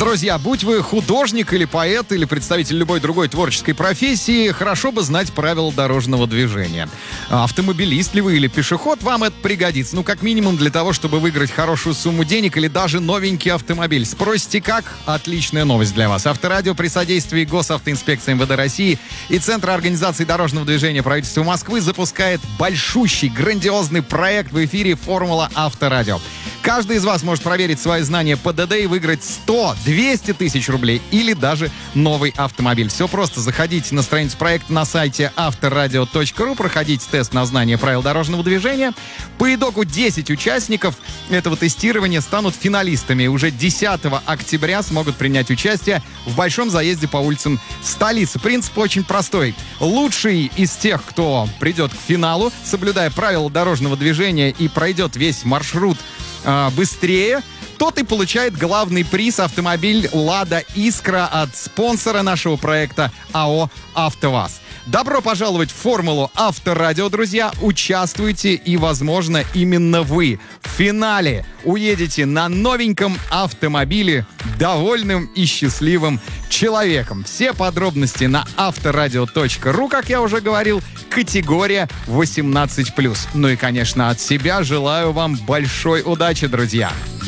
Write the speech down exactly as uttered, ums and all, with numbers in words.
Друзья, будь вы художник или поэт, или представитель любой другой творческой профессии, хорошо бы знать правила дорожного движения. Автомобилист ли вы или пешеход, вам это пригодится. Ну, как минимум для того, чтобы выиграть хорошую сумму денег или даже новенький автомобиль. Спросите как? Отличная новость для вас. Авторадио при содействии Госавтоинспекции эм вэ дэ России и Центра организации дорожного движения правительства Москвы запускает большущий, грандиозный проект в эфире «Формула Авторадио». Каждый из вас может проверить свои знания по ДД и выиграть сто двести тысяч рублей или даже новый автомобиль. Все просто. Заходите на страницу проекта на сайте авторадио точка ру, проходите тест на знание правил дорожного движения. По итогу десять участников этого тестирования станут финалистами. Уже десятого октября смогут принять участие в большом заезде по улицам столицы. Принцип очень простой. Лучший из тех, кто придет к финалу, соблюдая правила дорожного движения и пройдет весь маршрут быстрее, тот и получает главный приз — автомобиль «Лада Искра» от спонсора нашего проекта АО «АвтоВАЗ». Добро пожаловать в формулу Авторадио, друзья. Участвуйте, и, возможно, именно вы в финале уедете на новеньком автомобиле довольным и счастливым человеком. Все подробности на авторадио точка ру, как я уже говорил, категория восемнадцать плюс. Ну и, конечно, от себя желаю вам большой удачи, друзья.